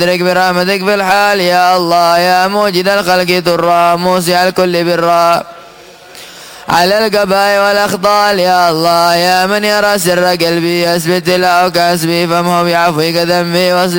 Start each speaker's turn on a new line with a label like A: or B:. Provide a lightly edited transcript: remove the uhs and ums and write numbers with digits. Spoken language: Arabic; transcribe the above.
A: ادرك برحمتك في الحال يا الله يا موجد الخلق ضرا موسع الكل بالراء على القبائل والأخطال يا الله يا من يرى سر قلبي أثبت له كسبي فامحو بعفوك ذنبي